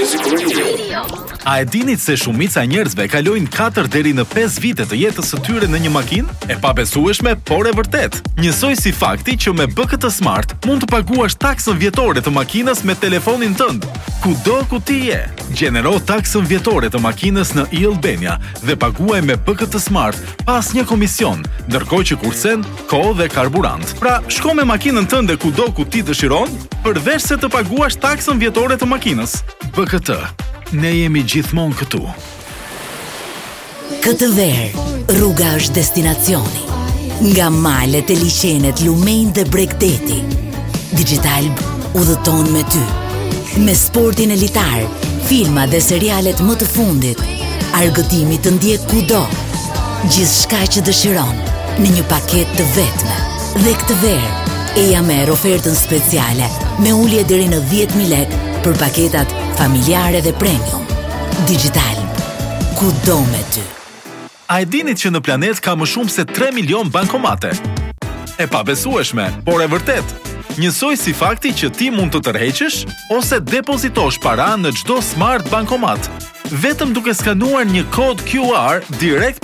Music Radio. A e dinit se shumica e njerëzve kalojnë 4 deri në 5 vite të jetës së tyre në një makinë? E pabesueshme, por e vërtet. Njësoj si fakti që me BKT Smart mund të paguash taksën vjetore të makinës me telefonin tënd. Kudo ku ti je, gjenero taksën vjetore të makinës në e-Albania dhe paguaj me BKT Smart pas një komision, ndërkohë që kursen kohë dhe karburant. Pra, shko me makinën tënde kudo ku ti dëshiron, përveç se të paguash taksën vjetore të makinës. BKT. Ne jemi gjithmonë këtu. Këtë verë, rruga është destinacioni. Nga malet e liqenet Lumejnë dhe Bregdeti, Digitalb udhëton me ty. Me sportin elitar, filma dhe serialet më të fundit, argëtimi të ndjek kudo. Gjithçka që dëshiron në një paket të vetme. Dhe këtë verë, Eja merr ofertën speciale me ulje deri në 10.000 lekë për paketat familjare dhe premium. Digitalb, kudo me ty. A e dinit që në planet ka më shumë se 3 milion bankomate? E pabesueshme, por e vërtet. Njësoj si fakti që ti mund të tërheqësh ose depozitosh para në çdo smart bankomat, vetëm duke skanuar një kod QR direkt